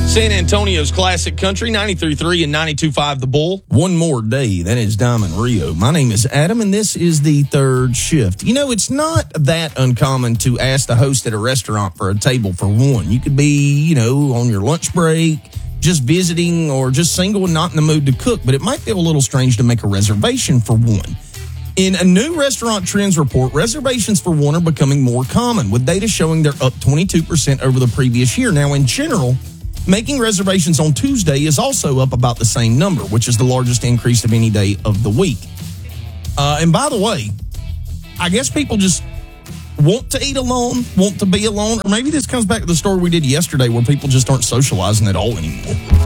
San Antonio's classic country, 93.3 and 92.5 The Bull. One more day. That is Diamond Rio. My name is Adam, and this is the third shift. You know, it's not that uncommon to ask the host at a restaurant for a table for one. You could be, on your lunch break, just visiting, or just single and not in the mood to cook. But it might feel a little strange to make a reservation for one. In a new restaurant trends report, reservations for one are becoming more common, with data showing they're up 22% over the previous year. Now, in general, making reservations on Tuesday is also up about the same number, which is the largest increase of any day of the week. And by the way, I guess people just want to eat alone, want to be alone, or maybe this comes back to the story we did yesterday where people just aren't socializing at all anymore.